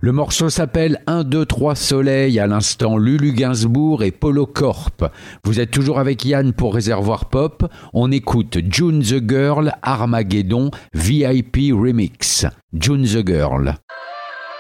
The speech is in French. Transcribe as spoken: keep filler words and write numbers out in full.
Le morceau s'appelle un, deux, trois Soleil, à l'instant Lulu Gainsbourg et Polo Corp. Vous êtes toujours avec Yann pour Réservoir Pop. On écoute June the Girl, Armageddon, V I P Remix. June the Girl.